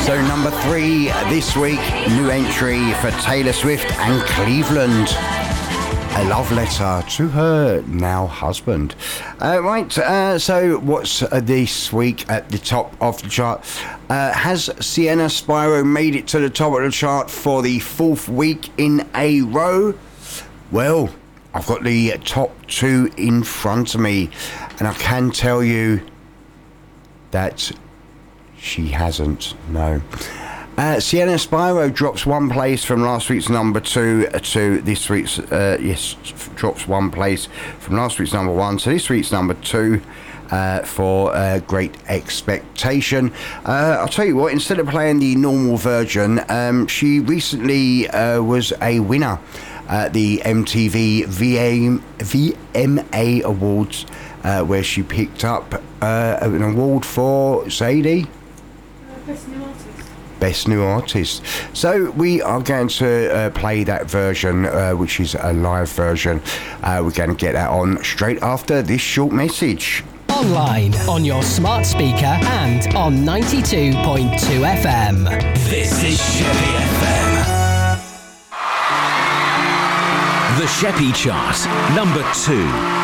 So number 3 this week, new entry for Taylor Swift and Cleveland. A love letter to her now husband. So what's this week at the top of the chart? Has Sienna Spiro made it to the top of the chart for the 4th week in a row? Well, I've got the top 2 in front of me, and I can tell you that she hasn't, no. Sienna Spiro drops 1 place from last week's number 2 to this week's, drops 1 place from last week's number 1 to this week's number 2 for Great Expectation. I'll tell you what, instead of playing the normal version, she recently was a winner at the MTV VMA Awards, where she picked up an award for Sadie. Best New Artist. So we are going to play that version, which is a live version. We're going to get that on straight after this short message. Online, on your smart speaker, and on 92.2 FM. This is Sheppy FM. The Sheppy Chart, number 2.